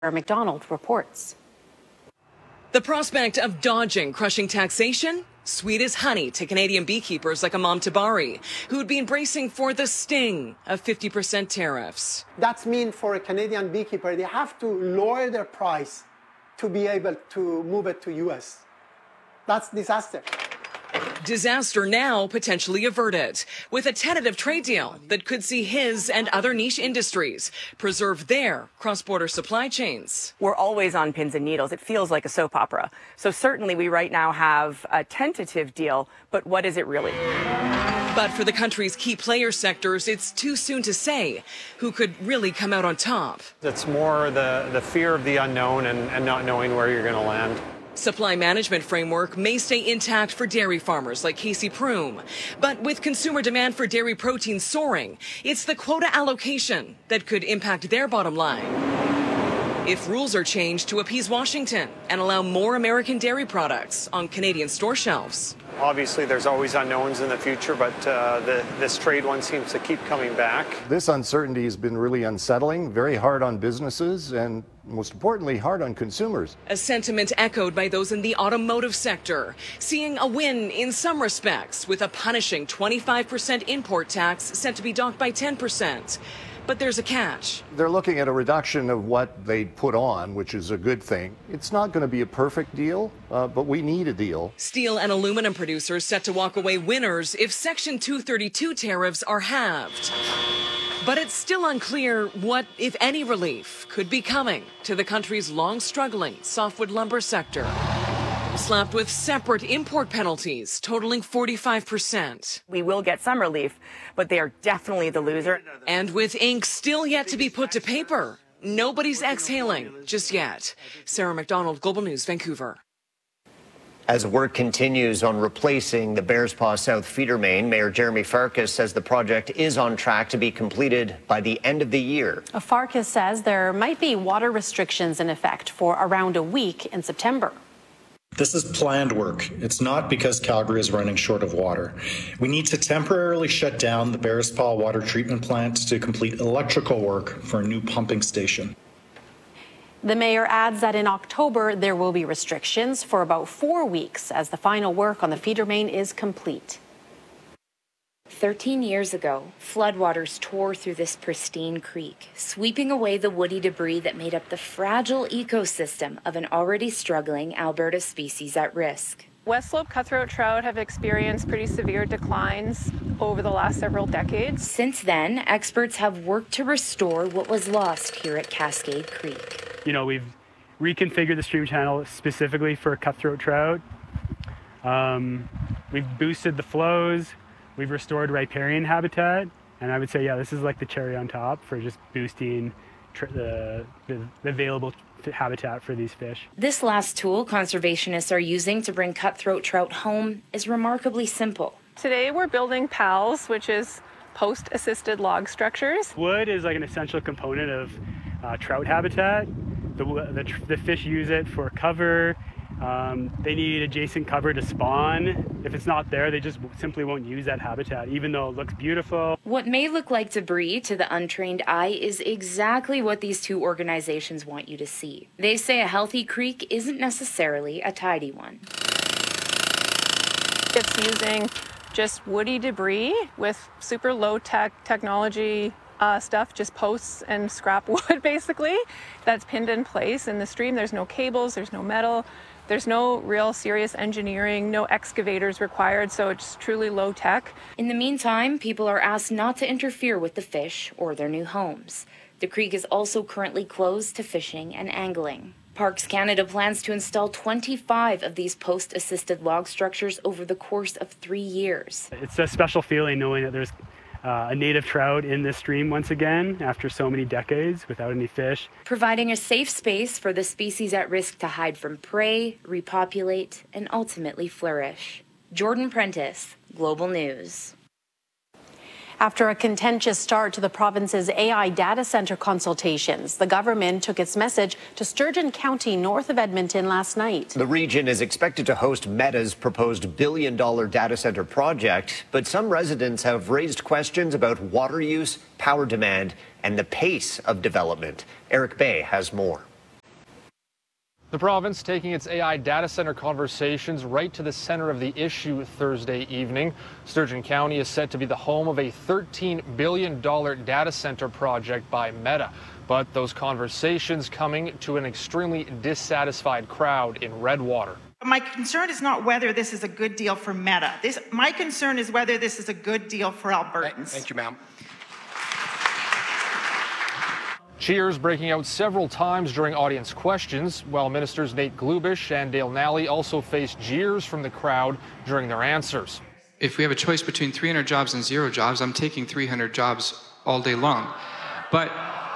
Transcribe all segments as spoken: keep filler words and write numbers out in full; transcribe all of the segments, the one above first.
McDonald reports. The prospect of dodging crushing taxation? Sweet as honey to Canadian beekeepers like Imam Tabari, who'd been bracing for the sting of fifty percent tariffs. That's mean for a Canadian beekeeper, they have to lower their price to be able to move it to U S. That's disaster. Disaster now potentially averted with a tentative trade deal that could see his and other niche industries preserve their cross-border supply chains. We're always on pins and needles. It feels like a soap opera. So certainly we right now have a tentative deal, but what is it really? But for the country's key player sectors, it's too soon to say who could really come out on top. It's more the, the fear of the unknown and, and not knowing where you're going to land. Supply management framework may stay intact for dairy farmers like Casey Prume. But with consumer demand for dairy protein soaring, it's the quota allocation that could impact their bottom line. If rules are changed to appease Washington and allow more American dairy products on Canadian store shelves. Obviously, there's always unknowns in the future, but uh, the, this trade one seems to keep coming back. This uncertainty has been really unsettling, very hard on businesses, and most importantly, hard on consumers. A sentiment echoed by those in the automotive sector, seeing a win in some respects with a punishing twenty-five percent import tax set to be docked by ten percent. But there's a catch. They're looking at a reduction of what they put on, which is a good thing. It's not going to be a perfect deal, uh, but we need a deal. Steel and aluminum producers set to walk away winners if Section two thirty-two tariffs are halved. But it's still unclear what, if any, relief could be coming to the country's long-struggling softwood lumber sector, slapped with separate import penalties totaling forty-five percent. We will get some relief, but they are definitely the loser. And with ink still yet to be put to paper, nobody's exhaling just yet. Sarah McDonald, Global News, Vancouver. As work continues on replacing the Bearspaw South feeder main, Mayor Jeremy Farkas says the project is on track to be completed by the end of the year. Farkas says there might be water restrictions in effect for around a week in September. This is planned work. It's not because Calgary is running short of water. We need to temporarily shut down the Bearspaw water treatment plant to complete electrical work for a new pumping station. The mayor adds that in October there will be restrictions for about four weeks as the final work on the feeder main is complete. Thirteen years ago, floodwaters tore through this pristine creek, sweeping away the woody debris that made up the fragile ecosystem of an already struggling Alberta species at risk. West Slope cutthroat trout have experienced pretty severe declines over the last several decades. Since then, experts have worked to restore what was lost here at Cascade Creek. You know, we've reconfigured the stream channel specifically for cutthroat trout. Um, we've boosted the flows. We've restored riparian habitat. And I would say, yeah, this is like the cherry on top for just boosting tr- the, the, the available habitat for these fish. This last tool conservationists are using to bring cutthroat trout home is remarkably simple. Today we're building PALS, which is post-assisted log structures. Wood is like an essential component of uh, trout habitat. The, the, the fish use it for cover. Um, they need adjacent cover to spawn. If it's not there, they just simply won't use that habitat, even though it looks beautiful. What may look like debris to the untrained eye is exactly what these two organizations want you to see. They say a healthy creek isn't necessarily a tidy one. It's using just woody debris with super low-tech technology uh, stuff, just posts and scrap wood, basically, that's pinned in place in the stream. There's no cables, there's no metal. There's no real serious engineering, no excavators required, so it's truly low tech. In the meantime, people are asked not to interfere with the fish or their new homes. The creek is also currently closed to fishing and angling. Parks Canada plans to install twenty-five of these post-assisted log structures over the course of three years. It's a special feeling knowing that there's Uh, a native trout in this stream once again after so many decades without any fish. Providing a safe space for the species at risk to hide from prey, repopulate, and ultimately flourish. Jordan Prentice, Global News. After a contentious start to the province's A I data center consultations, the government took its message to Sturgeon County north of Edmonton last night. The region is expected to host Meta's proposed billion-dollar data center project, but some residents have raised questions about water use, power demand, and the pace of development. Eric Bay has more. The province taking its A I data center conversations right to the center of the issue Thursday evening. Sturgeon County is set to be the home of a thirteen billion dollars data center project by Meta. But those conversations coming to an extremely dissatisfied crowd in Redwater. My concern is not whether this is a good deal for Meta. This, my concern is whether this is a good deal for Albertans. Thank you, ma'am. Cheers breaking out several times during audience questions, while Ministers Nate Glubish and Dale Nally also faced jeers from the crowd during their answers. If we have a choice between three hundred jobs and zero jobs, I'm taking three hundred jobs all day long. But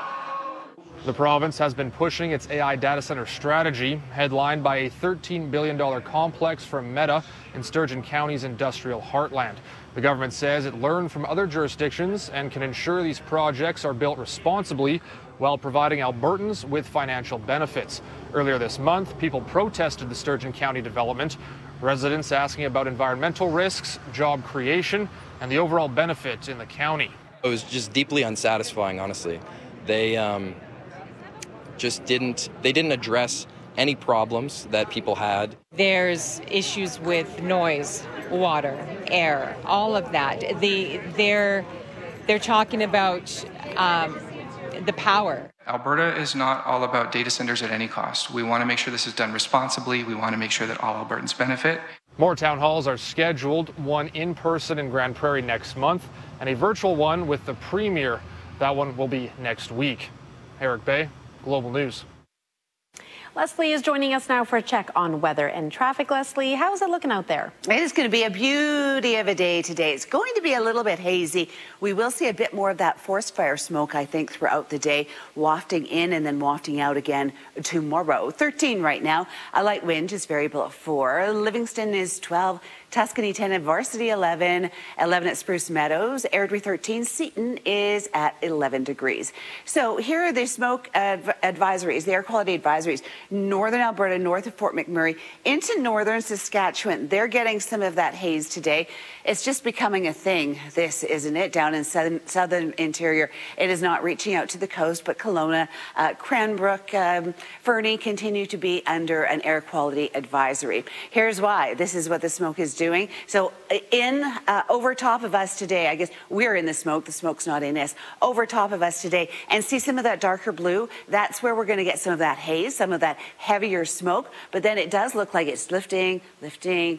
the province has been pushing its A I data center strategy, headlined by a thirteen billion dollars complex from Meta in Sturgeon County's industrial heartland. The government says it learned from other jurisdictions and can ensure these projects are built responsibly while providing Albertans with financial benefits. Earlier this month, people protested the Sturgeon County development, residents asking about environmental risks, job creation, and the overall benefit in the county. It was just deeply unsatisfying, honestly. They um, just didn't, they didn't address any problems that people had. There's issues with noise, water, air, all of that. The, they're, they're talking about um, the power. Alberta is not all about data centers at any cost. We want to make sure this is done responsibly. We want to make sure that all Albertans benefit. More town halls are scheduled, one in person in Grand Prairie next month and a virtual one with the Premier. That one will be next week. Eric Bay, Global News. Leslie is joining us now for a check on weather and traffic. Leslie, how's it looking out there? It is going to be a beauty of a day today. It's going to be a little bit hazy. We will see a bit more of that forest fire smoke, I think, throughout the day, wafting in and then wafting out again tomorrow. thirteen right now. A light wind is variable at four. Livingston is twelve. Tuscany ten at Varsity eleven, eleven at Spruce Meadows, Airdrie thirteen, Seaton is at eleven degrees. So here are the smoke adv advisories, the air quality advisories. Northern Alberta, north of Fort McMurray, into northern Saskatchewan. They're getting some of that haze today. It's just becoming a thing, this, isn't it? Down in southern, southern interior. It is not reaching out to the coast, but Kelowna, uh, Cranbrook, um, Fernie continue to be under an air quality advisory. Here's why. This is what the smoke is doing. So in uh, over top of us today, I guess we're in the smoke, the smoke's not in us, over top of us today, and see some of that darker blue, that's where we're going to get some of that haze, some of that heavier smoke, but then it does look like it's lifting, lifting,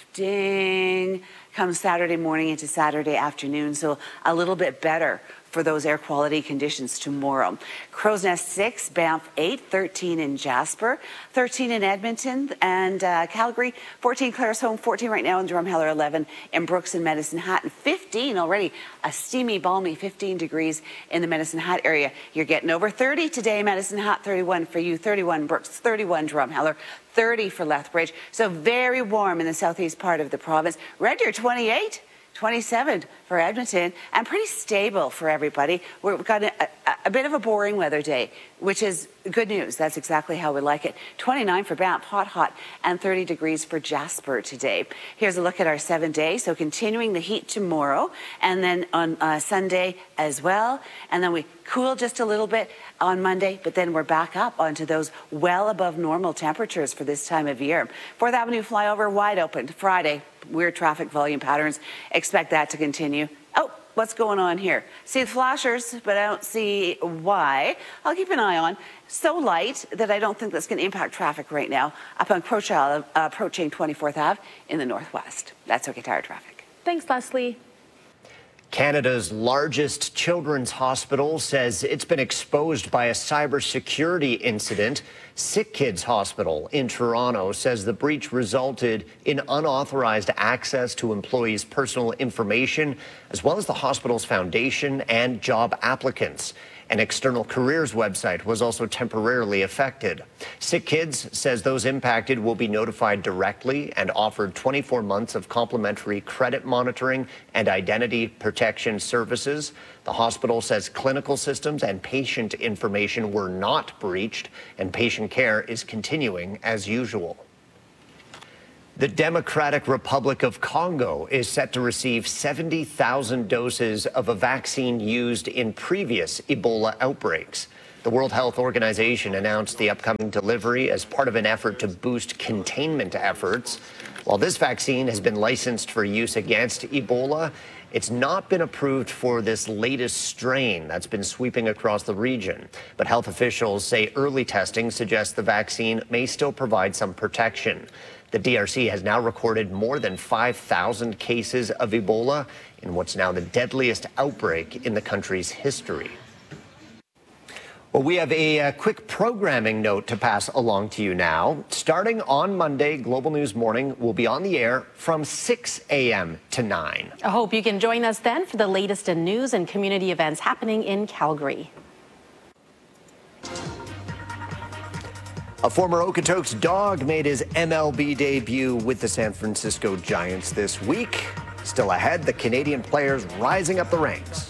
lifting, comes Saturday morning into Saturday afternoon, so a little bit better for those air quality conditions tomorrow. Crow's Nest six, Banff eight, thirteen in Jasper, thirteen in Edmonton and uh, Calgary, fourteen Claresholm, fourteen right now in Drumheller, eleven in Brooks and Medicine Hat, and fifteen already, a steamy, balmy fifteen degrees in the Medicine Hat area. You're getting over thirty today, Medicine Hat, thirty-one for you, thirty-one Brooks, thirty-one Drumheller, thirty for Lethbridge. So very warm in the southeast part of the province. Red Deer, twenty-eight. twenty-seven for Edmonton, and pretty stable for everybody. We've got a, a, a bit of a boring weather day, which is good news. That's exactly how we like it. twenty-nine for Banff, hot, hot, and thirty degrees for Jasper today. Here's a look at our seven day. So continuing the heat tomorrow, and then on uh, Sunday as well. And then we cool just a little bit on Monday, but then we're back up onto those well above normal temperatures for this time of year. fourth Avenue flyover wide open Friday. Weird traffic volume patterns. Expect that to continue. Oh, what's going on here? See the flashers, but I don't see why. I'll keep an eye on. So light that I don't think that's going to impact traffic right now up on Crowchild, uh, approaching twenty-fourth Avenue in the northwest. That's OK Tire traffic. Thanks, Leslie. Canada's largest children's hospital says it's been exposed by a cybersecurity incident. Sick Kids Hospital in Toronto says the breach resulted in unauthorized access to employees' personal information, as well as the hospital's foundation and job applicants. An external careers website was also temporarily affected. Sick Kids says those impacted will be notified directly and offered twenty-four months of complimentary credit monitoring and identity protection services. The hospital says clinical systems and patient information were not breached, and patient care is continuing as usual. The Democratic Republic of Congo is set to receive seventy thousand doses of a vaccine used in previous Ebola outbreaks. The World Health Organization announced the upcoming delivery as part of an effort to boost containment efforts. While this vaccine has been licensed for use against Ebola, it's not been approved for this latest strain that's been sweeping across the region. But health officials say early testing suggests the vaccine may still provide some protection. The D R C has now recorded more than five thousand cases of Ebola in what's now the deadliest outbreak in the country's history. Well, we have a, a quick programming note to pass along to you now. Starting on Monday, Global News Morning will be on the air from six a m to nine. I hope you can join us then for the latest in news and community events happening in Calgary. A former Okotoks dog made his M L B debut with the San Francisco Giants this week. Still ahead, the Canadian players rising up the ranks.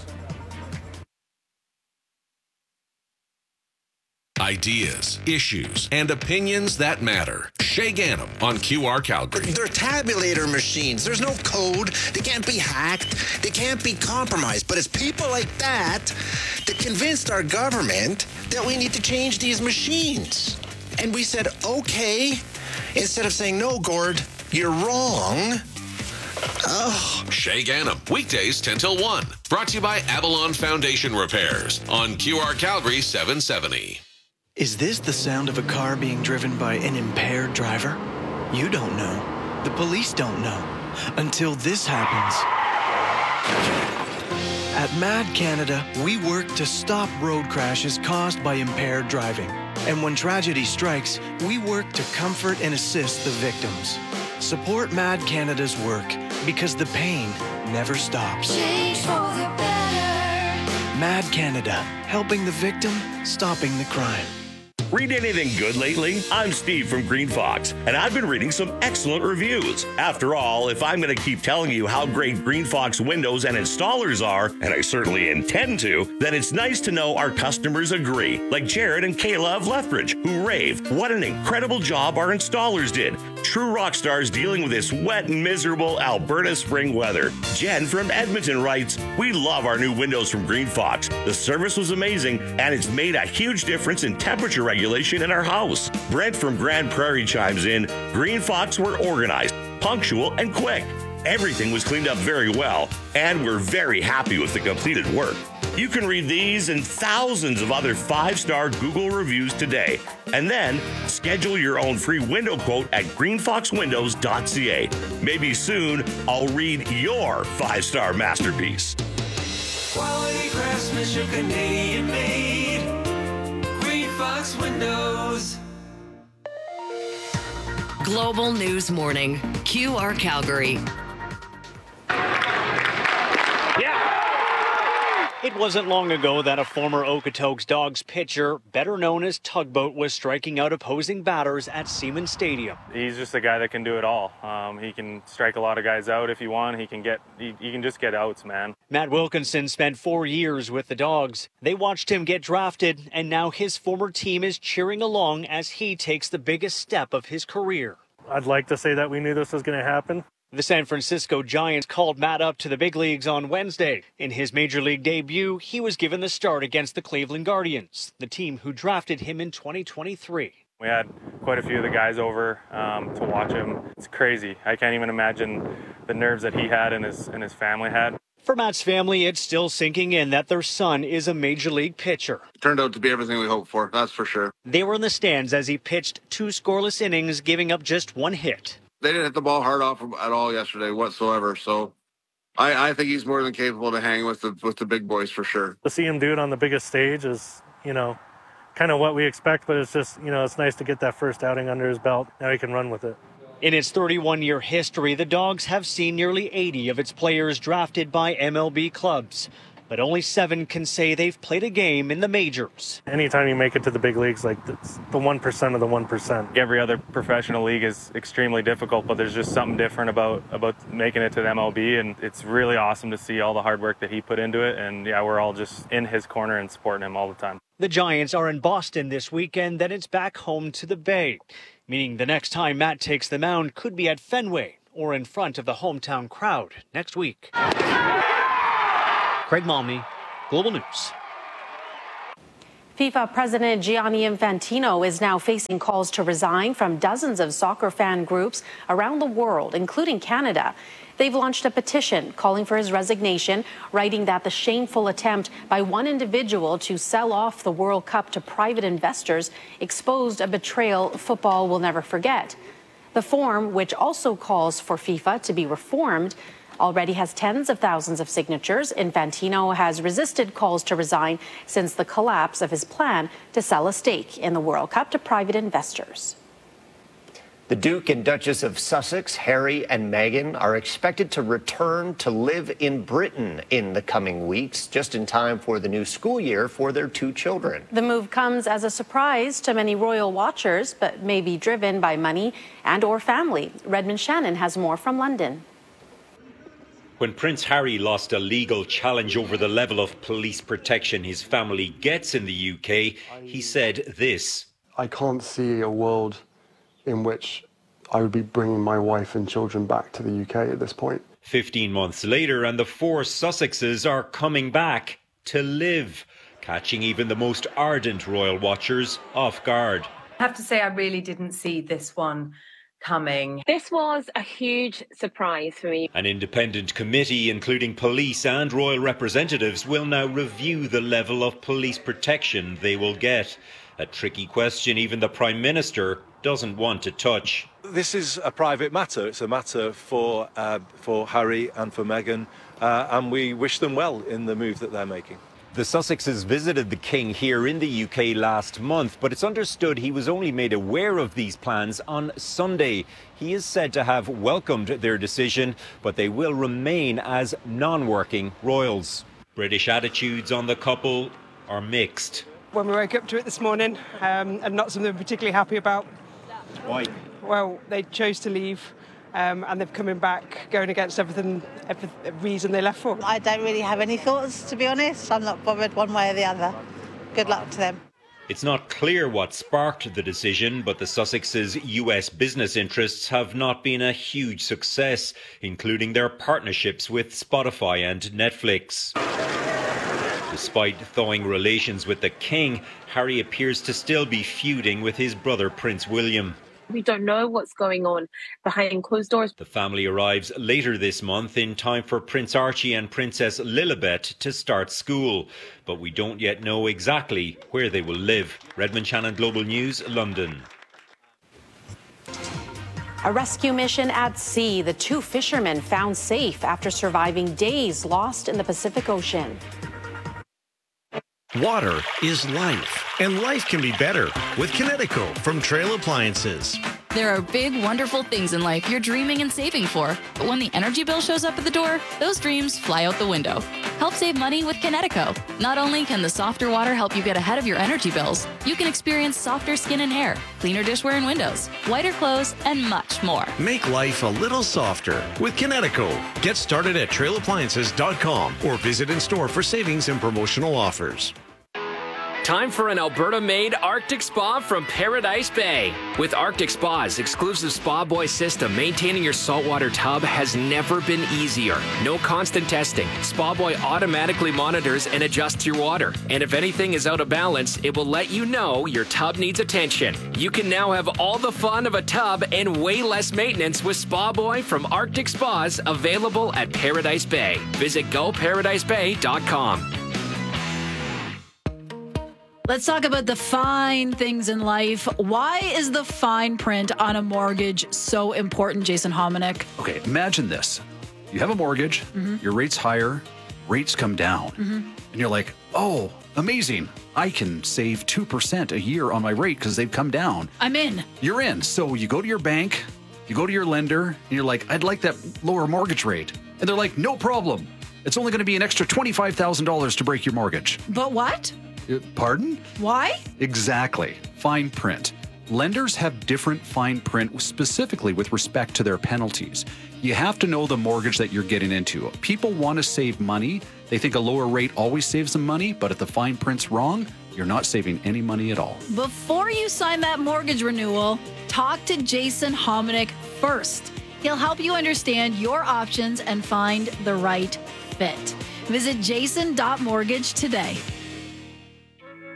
Ideas, issues, and opinions that matter. Shay Ganem on Q R Calgary. They're tabulator machines. There's no code. They can't be hacked. They can't be compromised. But it's people like that that convinced our government that we need to change these machines. And we said, okay, instead of saying, no, Gord, you're wrong. Oh. Shay Ganem, weekdays ten till one. Brought to you by Avalon Foundation Repairs on Q R Calgary seven seventy. Is this the sound of a car being driven by an impaired driver? You don't know. The police don't know. Until this happens. At Mad Canada, we work to stop road crashes caused by impaired driving. And when tragedy strikes, we work to comfort and assist the victims. Support Mad Canada's work because the pain never stops. Change for the better. Mad Canada, helping the victim, stopping the crime. Read anything good lately? I'm Steve from Green Fox, and I've been reading some excellent reviews. After all, if I'm going to keep telling you how great Green Fox windows and installers are, and I certainly intend to, then it's nice to know our customers agree, like Jared and Kayla of Lethbridge, who rave. What an incredible job our installers did. True rock stars dealing with this wet and miserable Alberta spring weather. Jen from Edmonton writes, we love our new windows from Green Fox. The service was amazing, and it's made a huge difference in temperature regulation in our house. Brent from Grand Prairie chimes in, Green Fox were organized, punctual, and quick. Everything was cleaned up very well, and we're very happy with the completed work. You can read these and thousands of other five-star Google reviews today, and then schedule your own free window quote at green fox windows dot c a. Maybe soon I'll read your five-star masterpiece. Quality craftsmanship, Canadian made. Green Fox Windows. Global News Morning, Q R Calgary. It wasn't long ago that a former Okotoks Dogs pitcher, better known as Tugboat, was striking out opposing batters at Seaman Stadium. He's just a guy that can do it all. Um, he can strike a lot of guys out if he wants. He can get, he, he can just get outs, man. Matt Wilkinson spent four years with the Dogs. They watched him get drafted, and now his former team is cheering along as he takes the biggest step of his career. I'd like to say that we knew this was going to happen. The San Francisco Giants called Matt up to the big leagues on Wednesday. In his major league debut, he was given the start against the Cleveland Guardians, the team who drafted him in twenty twenty-three. We had quite a few of the guys over um, to watch him. It's crazy. I can't even imagine the nerves that he had and his, and his family had. For Matt's family, it's still sinking in that their son is a major league pitcher. It turned out to be everything we hoped for, that's for sure. They were in the stands as he pitched two scoreless innings, giving up just one hit. They didn't hit the ball hard off at all yesterday whatsoever, so I, I think he's more than capable to hang with the with the big boys for sure. To see him do it on the biggest stage is, you know, kind of what we expect, but it's just, you know, it's nice to get that first outing under his belt. Now he can run with it. In its thirty-one-year history, the Dogs have seen nearly eighty of its players drafted by M L B clubs, but only seven can say they've played a game in the majors. Anytime you make it to the big leagues, like it's the one percent of the one percent. Every other professional league is extremely difficult, but there's just something different about, about making it to the M L B, and it's really awesome to see all the hard work that he put into it, and yeah, we're all just in his corner and supporting him all the time. The Giants are in Boston this weekend, then it's back home to the Bay, meaning the next time Matt takes the mound could be at Fenway or in front of the hometown crowd next week. Craig Malmy, Global News. FIFA President Gianni Infantino is now facing calls to resign from dozens of soccer fan groups around the world, including Canada. They've launched a petition calling for his resignation, writing that the shameful attempt by one individual to sell off the World Cup to private investors exposed a betrayal football will never forget. The form, which also calls for FIFA to be reformed, already has tens of thousands of signatures. Infantino has resisted calls to resign since the collapse of his plan to sell a stake in the World Cup to private investors. The Duke and Duchess of Sussex, Harry and Meghan, are expected to return to live in Britain in the coming weeks, just in time for the new school year for their two children. The move comes as a surprise to many royal watchers, but may be driven by money and or family. Redmond Shannon has more from London. When Prince Harry lost a legal challenge over the level of police protection his family gets in the U K, he said this. I can't see a world in which I would be bringing my wife and children back to the U K at this point. Fifteen months later, and the four Sussexes are coming back to live, catching even the most ardent royal watchers off guard. I have to say I really didn't see this one coming. This was a huge surprise for me. An independent committee, including police and royal representatives, will now review the level of police protection they will get. A tricky question even the Prime Minister doesn't want to touch. This is a private matter. It's a matter for uh, for Harry and for Meghan, uh, and we wish them well in the move that they're making. The Sussexes visited the King here in the U K last month, but it's understood he was only made aware of these plans on Sunday. He is said to have welcomed their decision, but they will remain as non-working royals. British attitudes on the couple are mixed. When we woke up to it this morning, um, and not something we're particularly happy about. Why? Well, they chose to leave. Um, and they're coming back, going against everything, every reason they left for. I don't really have any thoughts, to be honest. I'm not bothered one way or the other. Good luck to them. It's not clear what sparked the decision, but the Sussexes' U S business interests have not been a huge success, including their partnerships with Spotify and Netflix. Despite thawing relations with the King, Harry appears to still be feuding with his brother Prince William. We don't know what's going on behind closed doors. The family arrives later this month in time for Prince Archie and Princess Lilibet to start school. But we don't yet know exactly where they will live. Redmond Shannon, Global News, London. A rescue mission at sea. The two fishermen found safe after surviving days lost in the Pacific Ocean. Water is life, and life can be better with Kinetico from Trail Appliances. There are big, wonderful things in life you're dreaming and saving for, but when the energy bill shows up at the door, those dreams fly out the window. Help save money with Kinetico. Not only can the softer water help you get ahead of your energy bills, you can experience softer skin and hair, cleaner dishware and windows, whiter clothes, and much more. Make life a little softer with Kinetico. Get started at trail appliances dot com or visit in store for savings and promotional offers. Time for an Alberta-made Arctic Spa from Paradise Bay. With Arctic Spa's exclusive Spa Boy system, maintaining your saltwater tub has never been easier. No constant testing. Spa Boy automatically monitors and adjusts your water. And if anything is out of balance, it will let you know your tub needs attention. You can now have all the fun of a tub and way less maintenance with Spa Boy from Arctic Spas, available at Paradise Bay. Visit go paradise bay dot com. Let's talk about the fine things in life. Why is the fine print on a mortgage so important, Jason Hominick? Okay, imagine this. You have a mortgage, mm-hmm. your rate's higher, rates come down, mm-hmm. and you're like, oh, amazing. I can save two percent a year on my rate because they've come down. I'm in. You're in. So you go to your bank, you go to your lender, and you're like, I'd like that lower mortgage rate. And they're like, no problem. It's only going to be an extra twenty-five thousand dollars to break your mortgage. But what? Pardon? Why? Exactly. Fine print. Lenders have different fine print specifically with respect to their penalties. You have to know the mortgage that you're getting into. People want to save money. They think a lower rate always saves them money, but if the fine print's wrong, you're not saving any money at all. Before you sign that mortgage renewal, talk to Jason Hominick first. He'll help you understand your options and find the right fit. Visit jason dot mortgage today.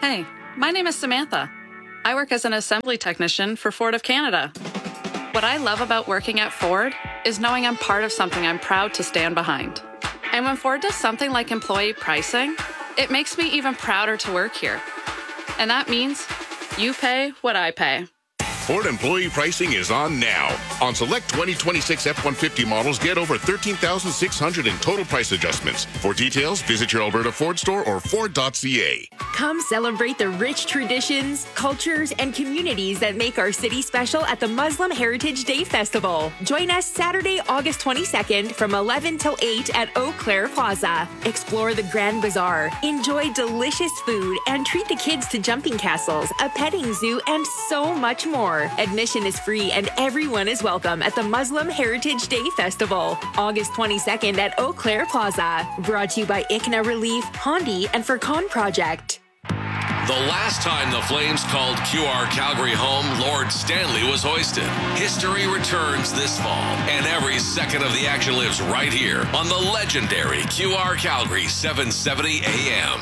Hey, my name is Samantha. I work as an assembly technician for Ford of Canada. What I love about working at Ford is knowing I'm part of something I'm proud to stand behind. And when Ford does something like employee pricing, it makes me even prouder to work here. And that means you pay what I pay. Ford employee pricing is on now. On select twenty twenty-six F one fifty models, get over thirteen thousand six hundred in total price adjustments. For details, visit your Alberta Ford store or Ford dot C A. Come celebrate the rich traditions, cultures, and communities that make our city special at the Muslim Heritage Day Festival. Join us Saturday, August twenty-second from eleven till eight at Eau Claire Plaza. Explore the Grand Bazaar, enjoy delicious food, and treat the kids to jumping castles, a petting zoo, and so much more. Admission is free and everyone is welcome at the Muslim Heritage Day Festival, August twenty-second at Eau Claire Plaza. Brought to you by I C N A Relief, Hondi, and Furcon Project. The last time the Flames called Q R Calgary home, Lord Stanley was hoisted. History returns this fall, and every second of the action lives right here on the legendary Q R Calgary seven seventy A M.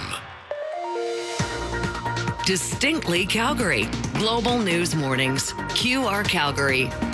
Distinctly Calgary. Global News Mornings. Q R Calgary.